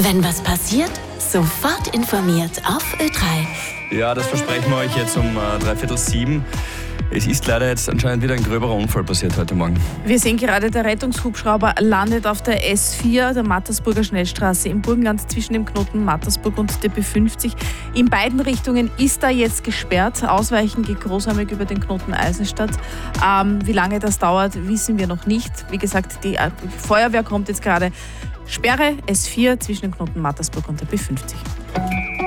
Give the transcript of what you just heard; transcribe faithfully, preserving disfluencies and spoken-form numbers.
Wenn was passiert, sofort informiert auf Ö drei. Ja, das versprechen wir euch jetzt um äh, dreiviertel sieben. Es ist leider jetzt anscheinend wieder ein gröberer Unfall passiert heute Morgen. Wir sehen gerade, der Rettungshubschrauber landet auf der S vier, der Mattersburger Schnellstraße im Burgenland zwischen dem Knoten Mattersburg und der B fünfzig. In beiden Richtungen ist da jetzt gesperrt. Ausweichen geht großarmig über den Knoten Eisenstadt. Ähm, wie lange das dauert, wissen wir noch nicht. Wie gesagt, die äh, Feuerwehr kommt jetzt gerade. Sperre S vier zwischen dem Knoten Mattersburg und der B fünfzig.